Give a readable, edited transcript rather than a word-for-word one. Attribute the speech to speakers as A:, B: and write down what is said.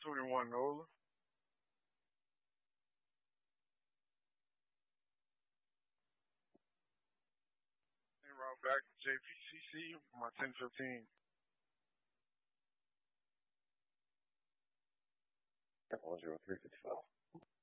A: 21 Nola. And route back to JPCC, my 1015.
B: 10355.